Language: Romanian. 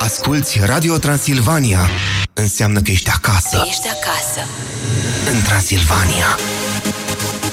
Asculți Radio Transilvania. Înseamnă că ești acasă. Ești acasă. În Transilvania.